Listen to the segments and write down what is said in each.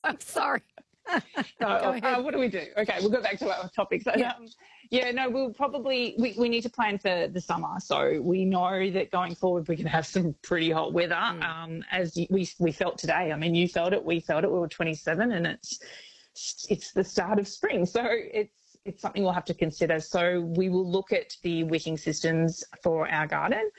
I'm sorry. No, ahead. what do we do? Okay, we'll go back to our topic. So, we'll probably, we need to plan for the summer. So we know that going forward, we're going to have some pretty hot weather, we felt today. I mean, you felt it, we felt it. We were 27 and it's the start of spring. So it's something we'll have to consider. So we will look at the wicking systems for our garden.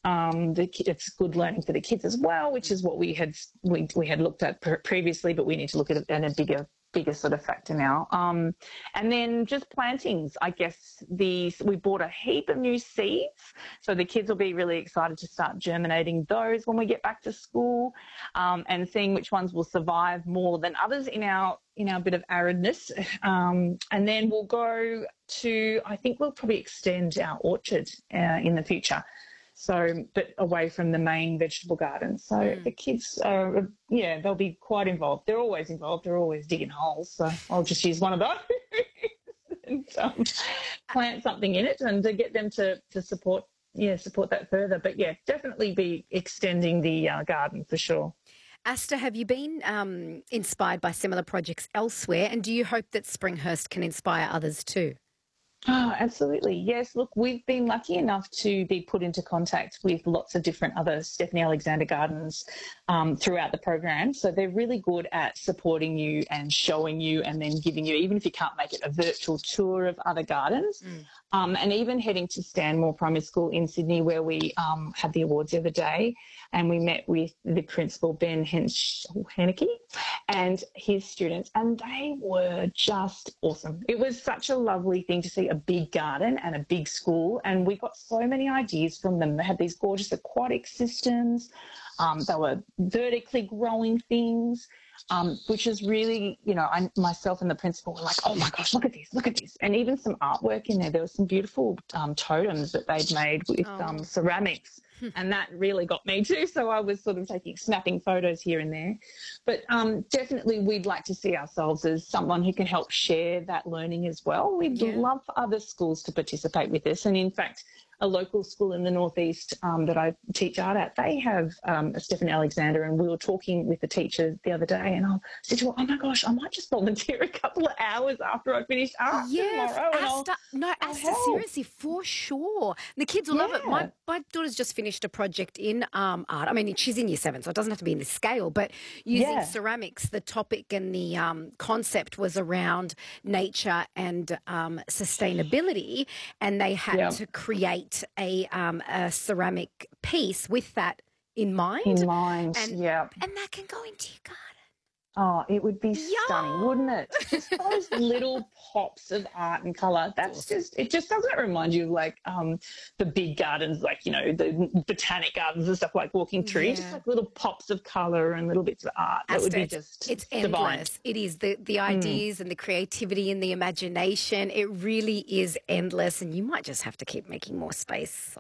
It's good learning for the kids as well, which is what we had looked at previously, but we need to look at it in a bigger sort of factor now. And then just plantings. I guess we bought a heap of new seeds, so the kids will be really excited to start germinating those when we get back to school, and seeing which ones will survive more than others in our bit of aridness. And then we'll go to, I think we'll probably extend our orchard in the future. So, but away from the main vegetable garden. So the kids they'll be quite involved. They're always involved. They're always digging holes. So I'll just use one of those and plant something in it and to get them to support that further. But definitely be extending the garden for sure. Asta, have you been inspired by similar projects elsewhere? And do you hope that Springhurst can inspire others too? Oh, absolutely. Yes. Look, we've been lucky enough to be put into contact with lots of different other Stephanie Alexander gardens throughout the program. So they're really good at supporting you and showing you and then giving you, even if you can't make it, a virtual tour of other gardens. And even heading to Stanmore Primary School in Sydney, where we had the awards the other day, and we met with the principal, Ben Henneke, and his students, and they were just awesome. It was such a lovely thing to see a big garden and a big school, and we got so many ideas from them. They had these gorgeous aquatic systems. They were vertically growing things. Which is really, myself and the principal were like, oh my gosh, look at this. And even some artwork in there. There were some beautiful totems that they'd made with ceramics. And that really got me too. So I was sort of snapping photos here and there. But definitely we'd like to see ourselves as someone who can help share that learning as well. We'd love for other schools to participate with this. And in fact, a local school in the northeast that I teach art at, they have a Stephanie Alexander, and we were talking with the teacher the other day, and I said to her, oh my gosh, I might just volunteer a couple of hours after I finish art tomorrow. Asta, seriously, for sure. The kids will love it. My daughter's just finished a project in art. I mean, she's in year 7, so it doesn't have to be in this scale, but using ceramics, the topic and the concept was around nature and sustainability, and they had to create a ceramic piece with that in mind. And that can go into your garden. Oh, it would be stunning, wouldn't it? Just those little pops of art and colour. It just doesn't remind you of the big gardens, the botanic gardens and stuff, like walking through, just like little pops of colour and little bits of art. That would be just it's divine. Endless. It is the ideas and the creativity and the imagination. It really is endless, and you might just have to keep making more space.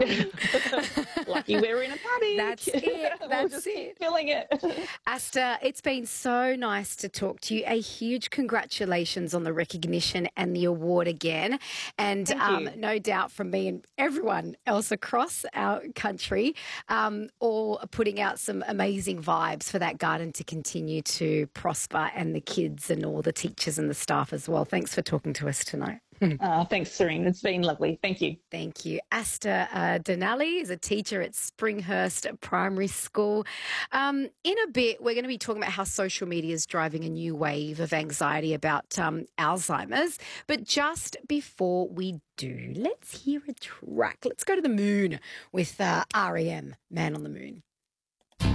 Lucky we're in a party. That's it. That's it. Filling it. Asta, it's been so nice to talk to you. A huge congratulations on the recognition and the award again. And no doubt from me and everyone else across our country, all putting out some amazing vibes for that garden to continue to prosper, and the kids and all the teachers and the staff as well. Thanks for talking to us tonight. Thanks, Serene. It's been lovely. Thank you. Thank you. Asta Denali is a teacher at Springhurst Primary School. In a bit, we're going to be talking about how social media is driving a new wave of anxiety about Alzheimer's. But just before we do, let's hear a track. Let's go to the moon with REM, Man on the Moon.